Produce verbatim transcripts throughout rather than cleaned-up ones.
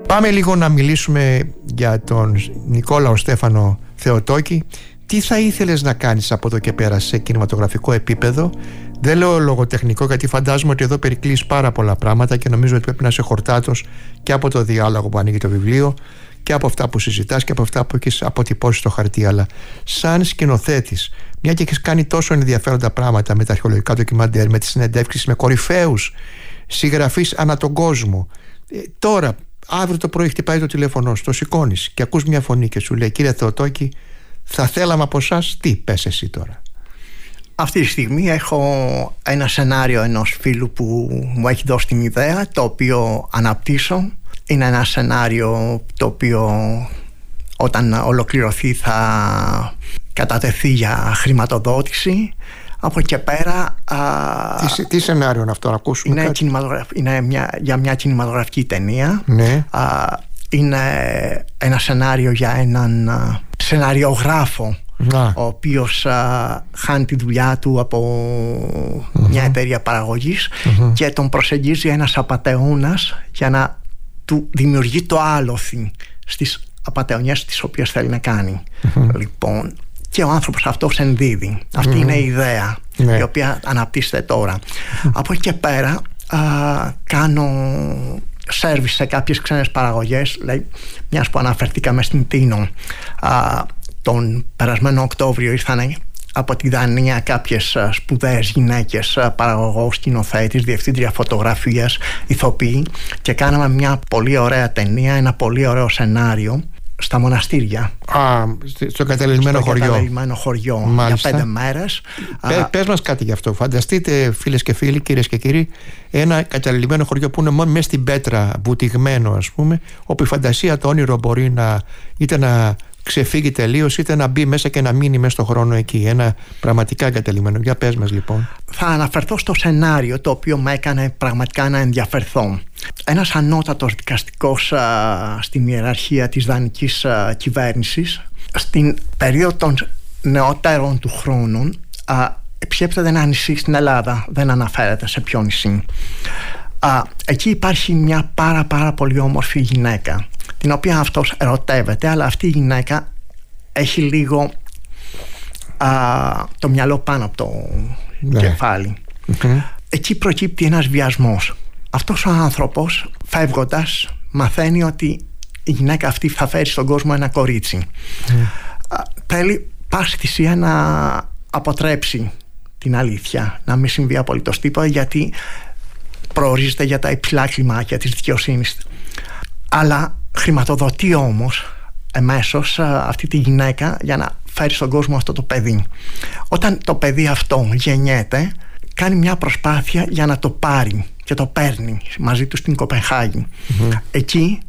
Πάμε λίγο να μιλήσουμε για τον Νικόλαο Στέφανο Θεοτόκη. Τι θα ήθελες να κάνεις από εδώ και πέρα σε κινηματογραφικό επίπεδο? Δεν λέω λογοτεχνικό, γιατί φαντάζομαι ότι εδώ περικλείς πάρα πολλά πράγματα και νομίζω ότι πρέπει να είσαι χορτάτος και από το διάλογο που ανοίγει το βιβλίο και από αυτά που συζητάς και από αυτά που έχεις αποτυπώσει στο χαρτί. Αλλά σαν σκηνοθέτης, μια και έχεις κάνει τόσο ενδιαφέροντα πράγματα με τα αρχαιολογικά ντοκιμαντέρ, με τις συνεντεύξεις με κορυφαίους συγγραφείς ανά τον κόσμο, ε, τώρα αύριο το πρωί χτυπάει το τηλέφωνο σου, το σηκώνεις και ακούς μια φωνή και σου λέει: κύριε Θεοτόκη, θα θέλαμε από εσάς, τι πες εσύ τώρα? Αυτή τη στιγμή έχω ένα σενάριο ενός φίλου που μου έχει δώσει την ιδέα, το οποίο αναπτύσσω. Είναι ένα σενάριο το οποίο όταν ολοκληρωθεί θα κατατεθεί για χρηματοδότηση. Από εκεί και πέρα... Τι, τι σενάριο είναι αυτό, να ακούσουμε? Είναι, κινηματογραφ... είναι μια, για μια κινηματογραφική ταινία. Ναι. Α, είναι ένα σενάριο για έναν α, σεναριογράφο, να. ο οποίος α, χάνει τη δουλειά του από mm-hmm. μια εταιρεία παραγωγής mm-hmm. και τον προσεγγίζει ένας απατεώνας για να του δημιουργεί το άλοθη στις απατεωνιές τις οποίες θέλει να κάνει. Mm-hmm. Λοιπόν, και ο άνθρωπος αυτός ενδίδει. Αυτή mm-hmm. είναι η ιδέα ναι. η οποία αναπτύσσεται τώρα. Mm-hmm. Από εκεί και πέρα α, κάνω σέρβις σε κάποιες ξένες παραγωγές. Λέει, μιας που αναφερθήκαμε στην Τίνο, α, τον περασμένο Οκτώβριο ήρθαν από τη Δανία κάποιες σπουδαίες γυναίκες, παραγωγός, σκηνοθέτης, διευθύντρια φωτογραφίας, ηθοποιοί, και κάναμε μια πολύ ωραία ταινία, ένα πολύ ωραίο σενάριο στα μοναστήρια. Α, στο εγκαταλελειμμένο χωριό. Στο εγκαταλελειμμένο χωριό. Μάλιστα. Για πέντε μέρες. Πε, πες μας κάτι γι' αυτό. Φανταστείτε, φίλες και φίλοι, κυρίες και κύριοι, ένα εγκαταλελειμμένο χωριό που είναι μόνο μέσα στην πέτρα, βουτυγμένο, ας πούμε, όπου η φαντασία, το όνειρο μπορεί να είτε να ξεφύγει τελείως, είτε να μπει μέσα και να μείνει μέσα στο χρόνο εκεί. Ένα πραγματικά εγκαταλειμμένο. Για πες μας λοιπόν. Θα αναφερθώ στο σενάριο το οποίο με έκανε πραγματικά να ενδιαφερθώ. Ένας ανώτατος δικαστικός α, στην ιεραρχία της δανικής α, κυβέρνησης, στην περίοδο των νεότερων του χρόνων, επισκέπτεται ένα νησί στην Ελλάδα. Δεν αναφέρεται σε ποιο νησί. Α, εκεί υπάρχει μια πάρα πάρα πολύ όμορφη γυναίκα, την οποία αυτός ερωτεύεται, αλλά αυτή η γυναίκα έχει λίγο α, το μυαλό πάνω από το ναι. κεφάλι. Mm-hmm. Εκεί προκύπτει ένας βιασμός. Αυτός ο άνθρωπος, φεύγοντας, μαθαίνει ότι η γυναίκα αυτή θα φέρει στον κόσμο ένα κορίτσι. Mm. Α, θέλει πάση θυσία να αποτρέψει την αλήθεια, να μην συμβεί απολύτως τίποτα, γιατί προορίζεται για τα υψηλά κλιμάκια της δικαιοσύνης. Αλλά χρηματοδοτεί όμως εμέσως αυτή τη γυναίκα για να φέρει στον κόσμο αυτό το παιδί. Όταν το παιδί αυτό γεννιέται, κάνει μια προσπάθεια για να το πάρει και το παίρνει μαζί του στην Κοπενχάγη. Mm-hmm. Εκεί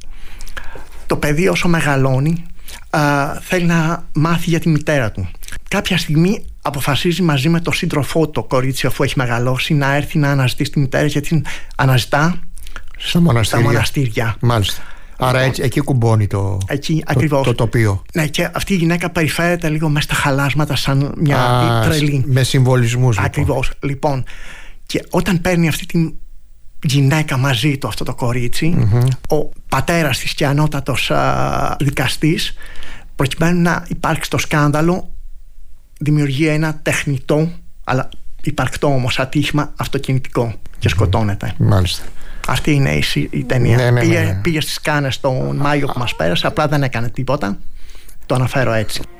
το παιδί, όσο μεγαλώνει, α, θέλει να μάθει για τη μητέρα του. Κάποια στιγμή αποφασίζει μαζί με το σύντροφό, το κορίτσι, αφού έχει μεγαλώσει, να έρθει να αναζητήσει τη μητέρα, γιατί την αναζητά στα μοναστήρια. Στα μοναστήρια. Μάλιστα. Άρα έτσι, εκεί κουμπώνει το, εκεί, το, το, το τοπίο. Ναι, και αυτή η γυναίκα περιφέρεται λίγο μέσα στα χαλάσματα σαν μια Α, τρελή. Με συμβολισμούς. Ακριβώς. Λοιπόν. λοιπόν, και όταν παίρνει αυτή τη γυναίκα μαζί του, αυτό το κορίτσι, mm-hmm. ο πατέρας της και ανώτατος α, δικαστής, προκειμένου να υπάρξει το σκάνδαλο, δημιουργεί ένα τεχνητό, αλλά υπαρκτό όμως ατύχημα αυτοκινητικό και σκοτώνεται. Μάλιστα. Αυτή είναι η, η ταινία. Ναι, ναι, ναι, ναι. Πήγε, πήγε στις Κάνες τον Μάιο που μας πέρασε, απλά δεν έκανε τίποτα. Το αναφέρω έτσι.